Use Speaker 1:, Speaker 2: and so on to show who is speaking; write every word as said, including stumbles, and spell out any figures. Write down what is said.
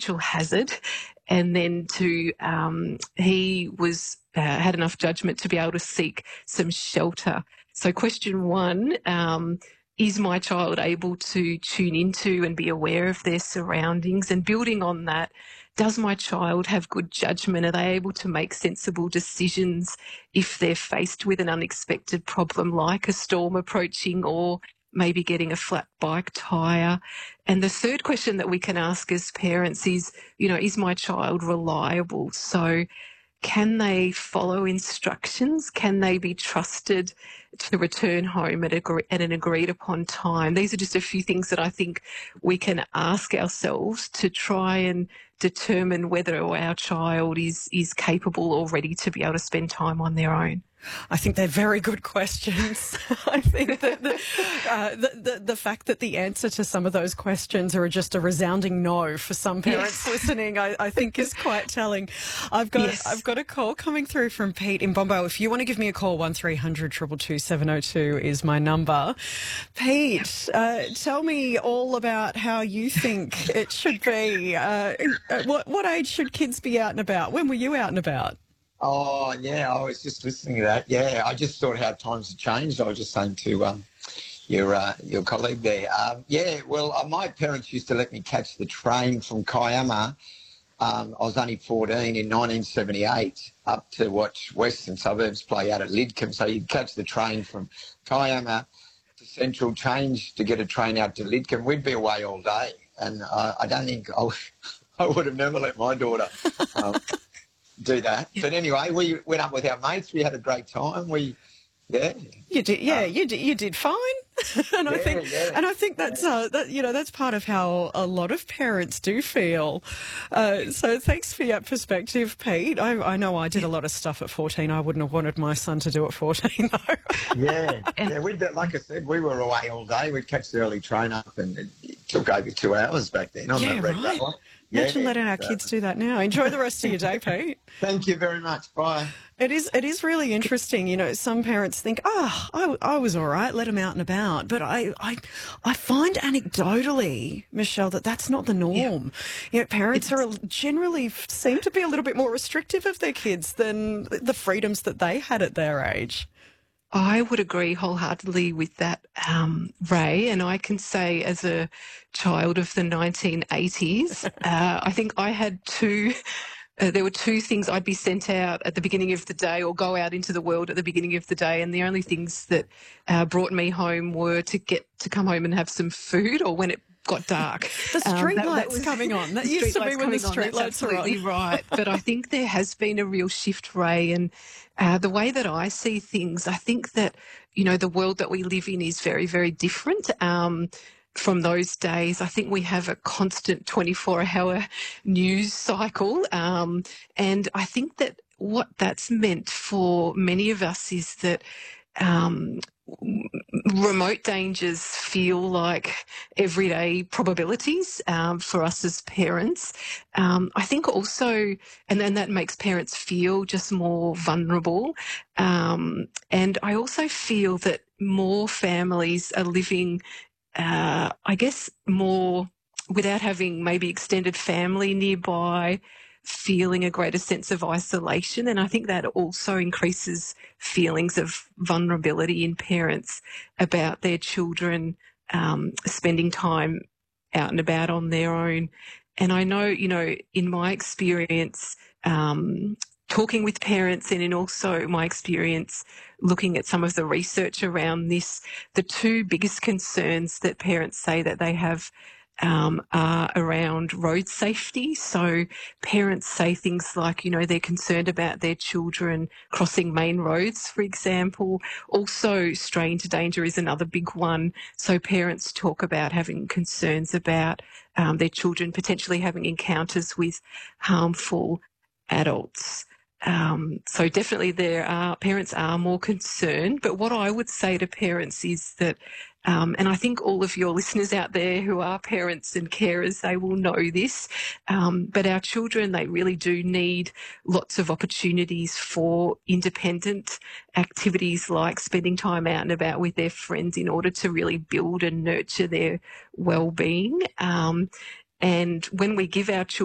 Speaker 1: potential hazard, and then to um, he was uh, had enough judgment to be able to seek some shelter. So question one, um, is my child able to tune into and be aware of their surroundings? And building on that, does my child have good judgment? Are they able to make sensible decisions if they're faced with an unexpected problem like a storm approaching or maybe getting a flat bike tyre? And the third question that we can ask as parents is, you know, is my child reliable? So can they follow instructions? Can they be trusted to return home at, a, at an agreed upon time? These are just a few things that I think we can ask ourselves to try and determine whether our child is, is capable or ready to be able to spend time on their own.
Speaker 2: I think they're very good questions. I think that the, uh, the, the the fact that the answer to some of those questions are just a resounding no for some parents yes. listening, I, I think is quite telling. I've got yes. I've got a call coming through from Pete in Bombo. If you want to give me a call, one three hundred two two two seven oh two is my number. Pete, uh, tell me all about how you think it should be. Uh, what what age should kids be out and about? When were you out and about?
Speaker 3: Oh, yeah, I was just listening to that. Yeah, I just thought how times have changed. I was just saying to um, your uh, your colleague there. Um, yeah, well, uh, my parents used to let me catch the train from Kiama. Um, I was only fourteen in nineteen seventy-eight up to watch Western Suburbs play out at Lidcombe. So you'd catch the train from Kiama to Central, change to get a train out to Lidcombe. We'd be away all day. And uh, I don't think I, I would have never let my daughter um, do that. Yeah. But anyway, we went up with our mates. We had a great time. We, yeah,
Speaker 2: you did, yeah, um, you did, you did fine. and
Speaker 3: yeah,
Speaker 2: I think,
Speaker 3: yeah.
Speaker 2: and I think that's, uh, that, you know, that's part of how a lot of parents do feel. Uh, so thanks for your perspective, Pete. I, I know I did a lot of stuff at fourteen. I wouldn't have wanted my son to do at fourteen, though.
Speaker 3: yeah, yeah. We like I said, we were away all day. We'd catch the early train up, and it took over two hours back then on
Speaker 2: yeah,
Speaker 3: that red
Speaker 2: right.
Speaker 3: one.
Speaker 2: Imagine
Speaker 3: yeah,
Speaker 2: letting our
Speaker 3: so.
Speaker 2: kids do that now. Enjoy the rest of your day, Pete.
Speaker 3: Thank you very much. Bye.
Speaker 2: It is it is really interesting. You know, some parents think, oh, I, I was all right, let them out and about. But I, I, I find anecdotally, Michelle, that that's not the norm. Yeah. You know, parents it's, are generally seem to be a little bit more restrictive of their kids than the freedoms that they had at their age.
Speaker 1: I would agree wholeheartedly with that, um, Ray, and I can say as a child of the nineteen eighties, uh, I think I had two, uh, there were two things I'd be sent out at the beginning of the day or go out into the world at the beginning of the day, and the only things that uh, brought me home were to get to come home and have some food or when it got dark.
Speaker 2: The street
Speaker 1: um, that,
Speaker 2: lights
Speaker 1: that was,
Speaker 2: coming on. That used to be when the street lights were on.
Speaker 1: Absolutely right. But I think there has been a real shift, Ray, and uh, the way that I see things, I think that, you know, the world that we live in is very, very different um, from those days. I think we have a constant twenty-four hour news cycle, um, and I think that what that's meant for many of us is that um, remote dangers feel like everyday probabilities um, for us as parents. Um, I think also, and then that makes parents feel just more vulnerable. Um, and I also feel that more families are living, uh, I guess, more without having maybe extended family nearby, feeling a greater sense of isolation. And I think that also increases feelings of vulnerability in parents about their children um, spending time out and about on their own. And I know, you know, in my experience, um, talking with parents and in also my experience looking at some of the research around this, the two biggest concerns that parents say that they have Um, are around road safety. So parents say things like, you know, they're concerned about their children crossing main roads, for example. Also, stray into danger is another big one. So parents talk about having concerns about um, their children potentially having encounters with harmful adults. Um, so definitely there are, parents are more concerned, but what I would say to parents is that, um, and I think all of your listeners out there who are parents and carers, they will know this, um, but our children, they really do need lots of opportunities for independent activities like spending time out and about with their friends in order to really build and nurture their well-being. Um, and when we give our children